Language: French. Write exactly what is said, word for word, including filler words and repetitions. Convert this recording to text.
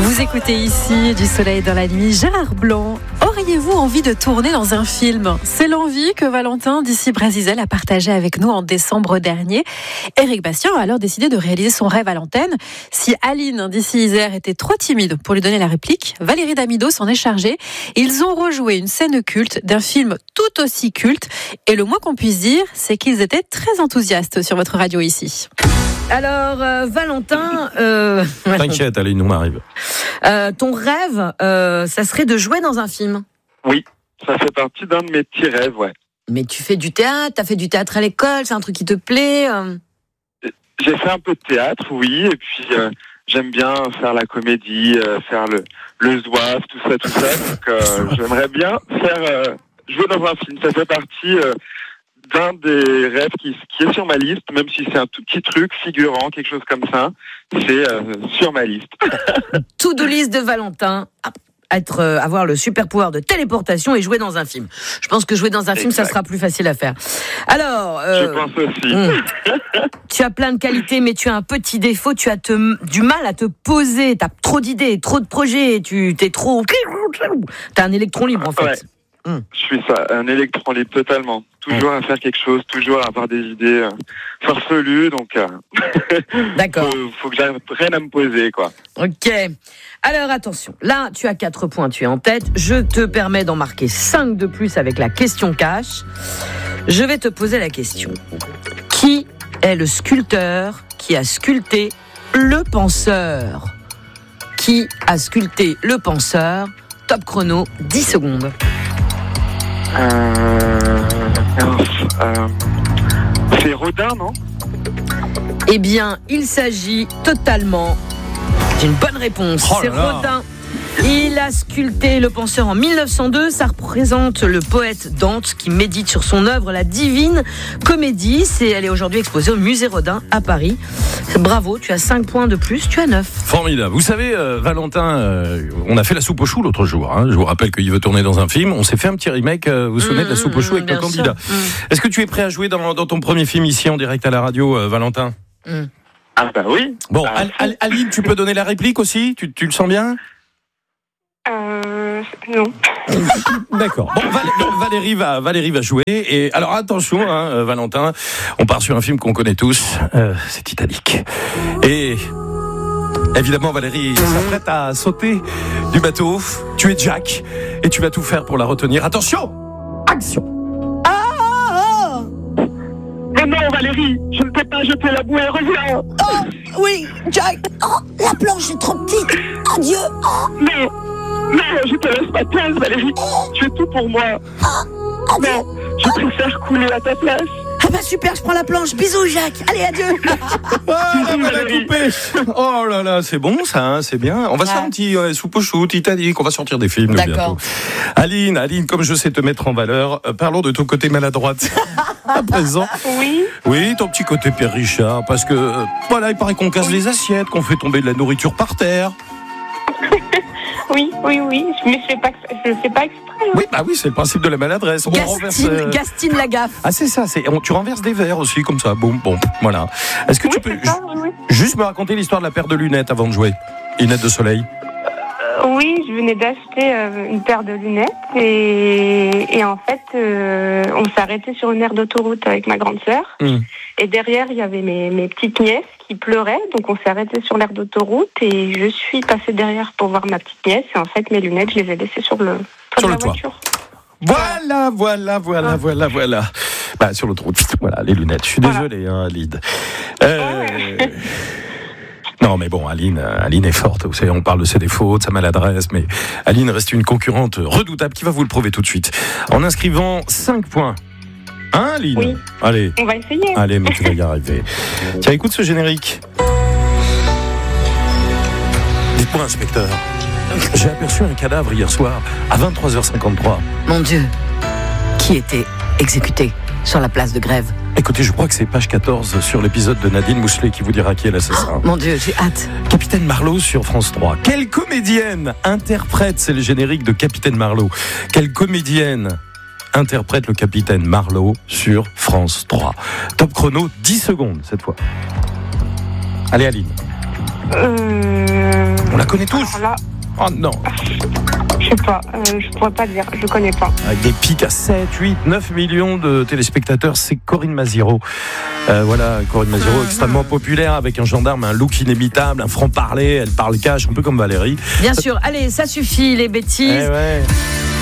Vous écoutez ici Du Soleil dans la nuit, Gérard Blanc. Auriez-vous envie de tourner dans un film ? C'est l'envie que Valentin d'ici Brasizel a partagée avec nous en décembre dernier. Éric Bastien a alors décidé de réaliser son rêve à l'antenne. Si Aline d'ici Isère était trop timide pour lui donner la réplique, Valérie Damido s'en est chargée. Ils ont rejoué une scène culte d'un film tout aussi culte. Et le moins qu'on puisse dire, c'est qu'ils étaient très enthousiastes sur votre radio ici. Alors, euh, Valentin... Euh... T'inquiète, Aline, on arrive. Euh, ton rêve, euh, ça serait de jouer dans un film ? Oui, ça fait partie d'un de mes petits rêves, ouais. Mais tu fais du théâtre, t'as fait du théâtre à l'école, c'est un truc qui te plaît euh... J'ai fait un peu de théâtre, oui, et puis euh, j'aime bien faire la comédie, euh, faire le, le zouave, tout ça, tout ça. Donc euh, j'aimerais bien faire euh, jouer dans un film. Ça fait partie... Euh, d'un des rêves qui, qui est sur ma liste, même si c'est un tout petit truc figurant, quelque chose comme ça, c'est euh, sur ma liste. To-do list de Valentin, être, euh, avoir le super pouvoir de téléportation et jouer dans un film. Je pense que jouer dans un film, exact. Ça sera plus facile à faire. Alors, euh, je pense aussi. Hum, tu as plein de qualités, mais tu as un petit défaut, tu as te, du mal à te poser, tu as trop d'idées, trop de projets, tu t'es trop... Tu as un électron libre en fait. Ouais. Hum. Je suis ça, un électron libre totalement. Toujours hum. à faire quelque chose, toujours à avoir des idées euh, farfelues, donc euh, d'accord. faut, faut que j'apprenne à me poser, quoi. Ok. Alors attention, là tu as quatre points, tu es en tête. Je te permets d'en marquer cinq de plus avec la question cash. Je vais te poser la question. Qui est le sculpteur qui a sculpté le penseur ? Qui a sculpté le penseur ? Top chrono, dix secondes. Euh, euh, c'est Rodin, non ? Eh bien, il s'agit totalement d'une bonne réponse. Oh c'est Rodin. Il a sculpté le penseur en mille neuf cent deux. Ça représente le poète Dante qui médite sur son œuvre La Divine Comédie. C'est, elle est aujourd'hui exposée au musée Rodin à Paris. Bravo, tu as cinq points de plus, tu as neuf. Formidable. Vous savez, euh, Valentin, euh, on a fait la soupe aux choux l'autre jour. Hein. Je vous rappelle qu'il veut tourner dans un film. On s'est fait un petit remake, euh, vous vous souvenez, mmh, de la soupe aux choux avec le candidat. Mmh. Est-ce que tu es prêt à jouer dans, dans ton premier film ici en direct à la radio, euh, Valentin ? mmh. Ah bah oui. Bon, ah, Al- Al- Aline, tu peux donner la réplique aussi ? tu, tu le sens bien ? Euh, non. D'accord. Bon, Val- Valérie va, Valérie va jouer. Et alors attention, hein, euh, Valentin, on part sur un film qu'on connaît tous. Euh, c'est Titanic. Et évidemment, Valérie s'apprête à sauter du bateau. Tu es Jack et tu vas tout faire pour la retenir. Attention, action. Mais non, Valérie, je ne peux pas jeter la bouée. Reviens. Oh oui, Jack. Oh, la planche est trop petite. Adieu. Oh. Non. Non, je te laisse ma place, Valérie. Tu es tout pour moi. Oh, non, je préfère couler à ta place. Ah bah super, je prends la planche. Bisous, Jacques. Allez, adieu. Ah, on va la couper. Oh là là, c'est bon ça, hein, c'est bien. On va se faire un petit euh, soupe aux choux, Titanic. On va sortir des films D'accord. bientôt. Aline, Aline, comme je sais te mettre en valeur, euh, parlons de ton côté maladroite. À présent. Oui. Oui, ton petit côté Père Richard, parce que euh, voilà, il paraît qu'on casse oui. les assiettes, qu'on fait tomber de la nourriture par terre. Oui, oui, oui, mais je fais pas, je le fais pas exprès. Hein. Oui, bah oui, c'est le principe de la maladresse. On Gastine, renverse, euh... Gastine la gaffe. Ah, c'est ça, c'est, on, tu renverses des verres aussi, comme ça, boum, bon, voilà. Est-ce que oui, tu peux ça, oui, oui. juste me raconter l'histoire de la paire de lunettes avant de jouer ? Lunettes de soleil. euh, Oui, je venais d'acheter euh, une paire de lunettes et, et en fait, euh, on s'est arrêté sur une aire d'autoroute avec ma grande sœur. Mmh. Et derrière, il y avait mes, mes petites nièces qui pleuraient, donc on s'est arrêté sur l'aire d'autoroute et je suis passée derrière pour voir ma petite nièce et en fait mes lunettes je les ai laissées sur le toit sur de le la toit. voiture. Voilà, voilà, voilà, ah. voilà, voilà. Bah sur l'autoroute, voilà les lunettes. Je suis voilà. désolé, hein, Aline. Euh... Ouais. Non mais bon, Aline, Aline est forte. Vous savez, on parle de ses défauts, de sa maladresse, mais Aline reste une concurrente redoutable qui va vous le prouver tout de suite en inscrivant cinq points. Hein, Aline ? Oui. Allez. On va essayer. Allez, mais tu vas y arriver. Tiens, écoute ce générique. Dites-moi, inspecteur, j'ai aperçu un cadavre hier soir à vingt-trois heures cinquante-trois. Mon Dieu, qui était exécuté sur la place de Grève ? Écoutez, je crois que c'est page quatorze sur l'épisode de Nadine Mousselet qui vous dira qui est l'assassin. Oh, mon Dieu, j'ai hâte. Capitaine Marlowe sur France trois. Quelle comédienne interprète, c'est le générique de Capitaine Marlowe, quelle comédienne interprète le capitaine Marlowe sur France trois. Top chrono, dix secondes cette fois. Allez Aline. Euh... On la connaît tous. Alors là, oh non. Je sais pas, euh, je pourrais pas dire, je connais pas. Avec des pics à sept, huit, neuf millions de téléspectateurs, c'est Corinne Maziero. Euh, voilà, Corinne Maziero, mmh. extrêmement populaire, avec un gendarme, un look inimitable, un franc-parler, elle parle cash, un peu comme Valérie. Bien sûr, allez, ça suffit les bêtises. Eh ouais.